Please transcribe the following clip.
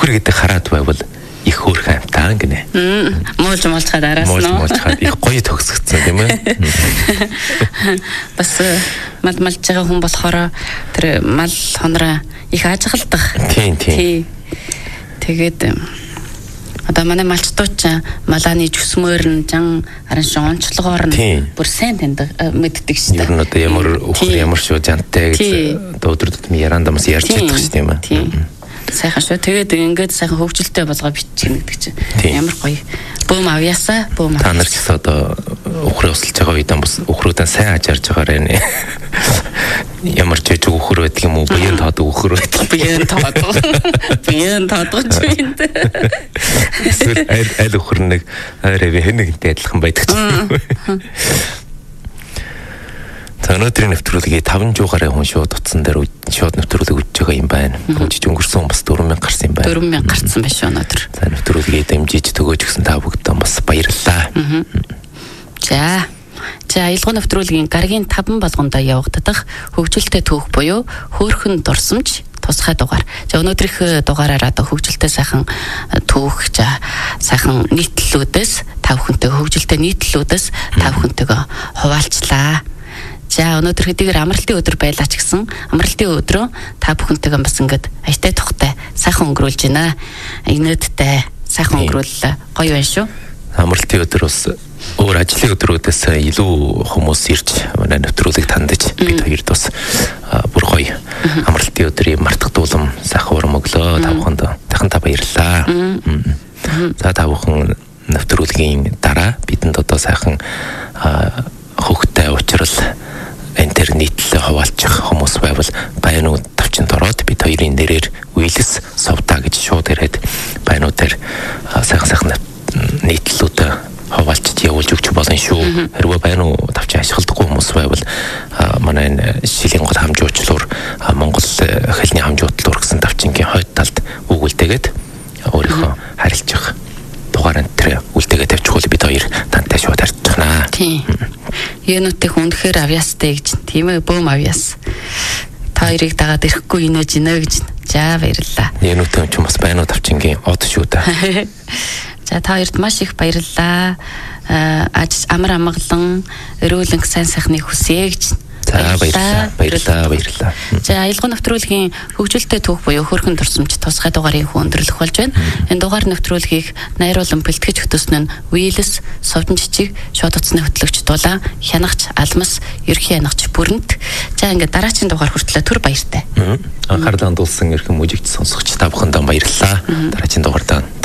өвгөр гэдэг хараад байвал их хөөрхөн амтаа гинэ. Муулж араас нь. Муулж их гоё төгсгцэн тийм ээ. Бас малж байгаа хүн болохоор тэр мал хонроо их ажиглдаг. Тийм. Тэгээд одоо манай малчдууч малааны жүсмөр нь жан харин шончлогоор нь бүр сайн таньдаг мэддэг шүү дээ. Ер нь одоо ямар шүү жантай гэж өдөр тутмын яранда бас ярьж байдаг шүү тийм ээ. Сайхан шүү. Тэгээд ингээд сайхан хөвгөлтэй болгоо бичих гэдэг чинь ямар гоё. Бөөм авьяасаа бөөм. Та нар ч гэсэн одоо өхрөө усалж байгаа үед бас өхрөөдөө сайн ажарж байгаарэ нэ. Ямар ч жижиг өхөр байдаг юм уу? Буян таадаг өхөр байдаг. Буян таадаг ч юм дээ. Эсвэл аль өхөр нэг арай хэнэгтэй адилхан байдаг ч. Өнөөдрийн нэвтрүүлгийг 5 жуугаараа хүн шууд утсан дээр шууд нэвтрүүлэг өгч байгаа юм байна. Өчиж өнгөрсөн бас 4000 гарсан юм байна. 4000 гарсан байна шүү өнөөдөр. За нэвтрүүлгийг дэмжиж төгөөж өгсөн та бүгдээ бас баярлалаа. За аялал нэвтрүүлгийн гарагийн 5 болгондоо явагдах хөгжилтэй түүх буюу хөөрхөн дурсамж тусгай дугаар. За өнөөдрийнх дугаараар одоо хөгжилтэй сайхан түүх сайхан нийтлэлүүдээс та бүхэнтэй хөгжилтэй нийтлэлүүдээс та бүхэнтэйгээ хуваалцлаа. За өнөөдөр хэдийгээр амралтын өдөр байлаа ч гэсэн амралтын өдрөө та бүхэнтэйгээ бас ингээд аятай тухтай сайхан өнгөрүүлж байна. Инээдтэй сайхан өнгөрүүл гоё байна шүү. Амралтын өдөр бас өөр ажлын өдрүүдээс илүү хүмүүс ирж манай нэвтрүүлгийг тандаж бид хоёрд бас бүр гоё амралтын өдрийн мартагдуулам сайхан урам өглөө та бүхэнд дахин та баярлалаа. За та бүхэн нэвтрүүлгийн дараа бидэнд одоо сайхан хөвгтэй уулзрал интернетлээ хаваалчих хүмүүс байвал байнууд тавчинд ороод бид хоёрын нэрээр Wheels Sovta гэж шууд ирээд байнуудаар сайхан нийтлэлүүд хаваалчиж явуулж өгч болно шүү. Хэрвээ байнуу тавчин ашигладаггүй хүмүүс байвал манай шилийн гол хамжуучлуур Монгол хэлний хамжуутлуур гэсэн тавчингийн хойд талд өгүүлтэйгээд өөрийнхөө харилцах дугаар энэ үлдээгээ тавьчихвал бид хоёр тантай шууд харьцахнаа. Тийм. Юунуудыг үнэхээр авьяастай гэж тийм ээ бөөм авьяас. Та хоёрыг дагаад ирэхгүй инээж инэ гэж. За баярлалаа. Юунуудын ч бас байнуу тавчингийн од шүү дээ. За та хоёрт маш их баярлалаа. Амар амгалан өрөөлөнг сайн сайхныг хүсье гэж. За баярлалаа. За аялал нэвтрүүлгийн хөгжилтэй түүх буюу хөөрхөн дурсамж тусгай дугаарыг өндөрлөх болж байна. Энэ дугаар нэвтрүүлгийг найруулан бэлтгэж хөтөсөн нь Wheels Sovta жижиг шууд утасны хөтлөгч Дулаан Хянагч Алмас ерхий хянагч Бүрэнт. За ингээд дараагийн дугаар хүртлээ түр баяртай. Анхаарлаа хандуулсан эрхэм мужигч сонсогч та бүхэндээ баярлалаа. Дараагийн дугаартаа